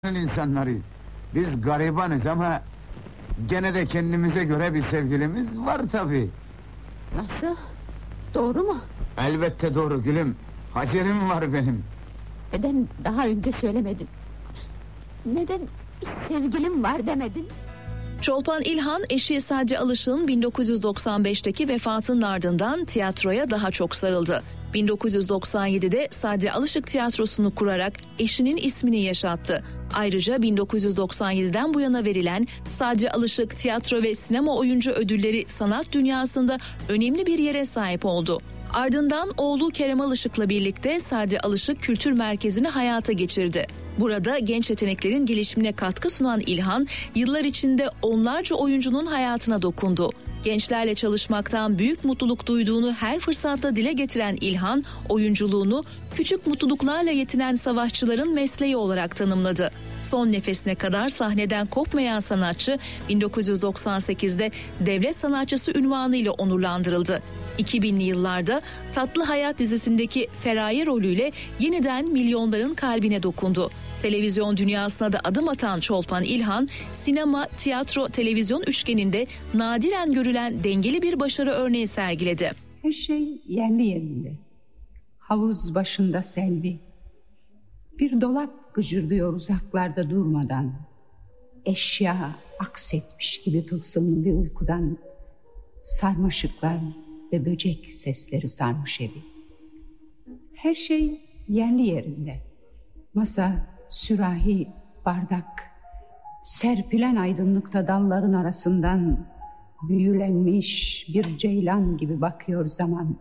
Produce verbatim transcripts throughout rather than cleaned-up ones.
insanlarıyız. Biz garibanız ama gene de kendimize göre bir sevgilimiz var tabii. Nasıl? Doğru mu? Elbette doğru gülüm. Hacerim var benim. Neden daha önce söylemedin? Neden sevgilim var demedin? Çolpan İlhan, eşi Sadece Alışık'ın bin dokuz yüz doksan beşteki vefatının ardından tiyatroya daha çok sarıldı. bin dokuz yüz doksan yedide Sadece Alışık Tiyatrosu'nu kurarak eşinin ismini yaşattı. Ayrıca bin dokuz yüz doksan yediden bu yana verilen Sadece Alışık Tiyatro ve Sinema Oyuncu Ödülleri sanat dünyasında önemli bir yere sahip oldu. Ardından oğlu Kerem Alışık'la birlikte Sadece Alışık Kültür Merkezi'ni hayata geçirdi. Burada genç yeteneklerin gelişimine katkı sunan İlhan, yıllar içinde onlarca oyuncunun hayatına dokundu. Gençlerle çalışmaktan büyük mutluluk duyduğunu her fırsatta dile getiren İlhan, oyunculuğunu küçük mutluluklarla yetinen savaşçıların mesleği olarak tanımladı. Son nefesine kadar sahneden kopmayan sanatçı, bin dokuz yüz doksan sekizde devlet sanatçısı unvanıyla onurlandırıldı. iki binli yıllarda Tatlı Hayat dizisindeki Feraye rolüyle yeniden milyonların kalbine dokundu. Televizyon dünyasına da adım atan Çolpan İlhan, sinema, tiyatro, televizyon üçgeninde nadiren görülen dengeli bir başarı örneği sergiledi. Her şey yerli yerinde. Havuz başında Selvi. Bir dolap gıcırdıyor uzaklarda durmadan. Eşya aksetmiş gibi tılsımlı bir uykudan. Sarmaşıklar ve böcek sesleri sarmış evi. Her şey yerli yerinde. Masa, sürahi, bardak. Serpilen aydınlıkta dalların arasından büyülenmiş bir ceylan gibi bakıyor zaman.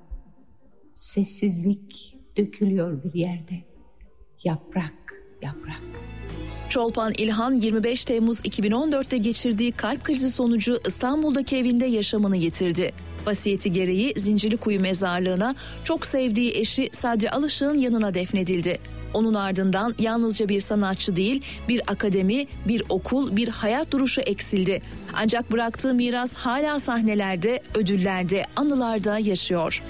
Sessizlik dökülüyor bir yerde. Yaprak, yaprak. Çolpan İlhan yirmi beş Temmuz iki bin on dörtte geçirdiği kalp krizi sonucu İstanbul'daki evinde yaşamını yitirdi. Vasiyeti gereği Zincirlikuyu mezarlığına çok sevdiği eşi Sadece Alışık'ın yanına defnedildi. Onun ardından yalnızca bir sanatçı değil, bir akademi, bir okul, bir hayat duruşu eksildi. Ancak bıraktığı miras hala sahnelerde, ödüllerde, anılarda yaşıyor.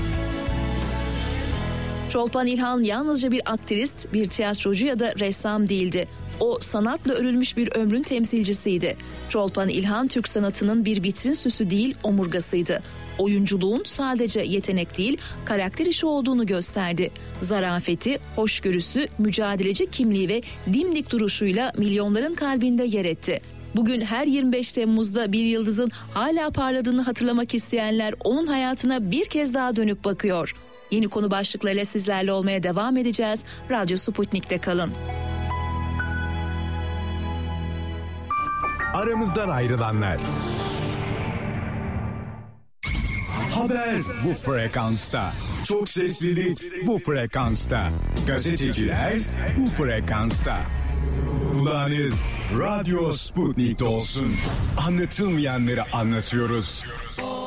Çolpan İlhan yalnızca bir aktrist, bir tiyatrocu ya da ressam değildi. O sanatla örülmüş bir ömrün temsilcisiydi. Çolpan İlhan Türk sanatının bir vitrin süsü değil, omurgasıydı. Oyunculuğun sadece yetenek değil, karakter işi olduğunu gösterdi. Zarafeti, hoşgörüsü, mücadeleci kimliği ve dimdik duruşuyla milyonların kalbinde yer etti. Bugün her yirmi beş Temmuz'da bir yıldızın hala parladığını hatırlamak isteyenler onun hayatına bir kez daha dönüp bakıyor. Yeni konu başlıklarıyla sizlerle olmaya devam edeceğiz. Radyo Sputnik'te kalın. Aramızdan ayrılanlar. Haber bu frekansta. Çok seslilik bu frekansta. Gazeteciler bu frekansta. Kulağınız Radyo Sputnik'te olsun. Anlatılmayanları anlatıyoruz.